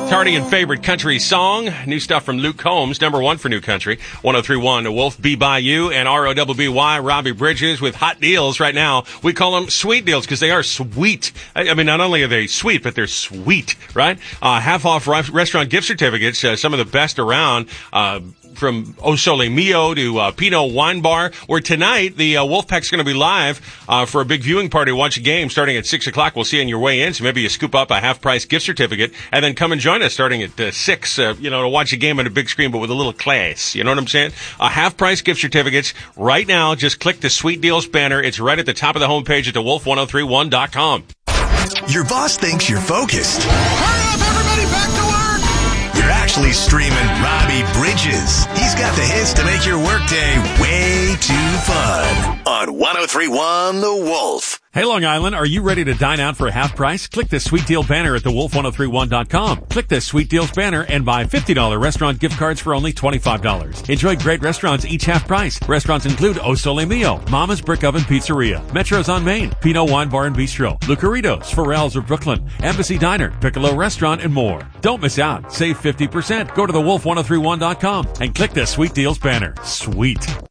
Tardy and favorite country song. New stuff from Luke Combs, number one for new country. 103.1 Wolf, Be By You, and ROBBY, Robbie Bridges with hot deals right now. We call them sweet deals because they are sweet. I mean, not only are they sweet, but they're sweet, right? Half off restaurant gift certificates, some of the best around, from O Sole Mio to Pinot Wine Bar, where tonight the Wolfpack's going to be live for a big viewing party, watch a game starting at 6 o'clock. We'll see you on your way in, so maybe you scoop up a half-price gift certificate and then come and join us starting at 6, to watch a game on a big screen, but with a little class. You know what I'm saying? Half-price gift certificates right now. Just click the Sweet Deals banner. It's right at the top of the homepage at thewolf1031.com. Your boss thinks you're focused. Hurry up, everybody, back to work! You're actually streaming Robbie Bridges. He's got the hits to make your workday way too fun. On 103.1 The Wolf. Hey, Long Island, are you ready to dine out for half price? Click the Sweet Deal banner at thewolf1031.com. Click the Sweet Deals banner and buy $50 restaurant gift cards for only $25. Enjoy great restaurants each half price. Restaurants include O Sole Mio, Mama's Brick Oven Pizzeria, Metro's on Main, Pinot Wine Bar and Bistro, Lucaritos, Pharrell's of Brooklyn, Embassy Diner, Piccolo Restaurant, and more. Don't miss out. Save 50%. Go to thewolf1031.com and click the Sweet Deals banner. Sweet.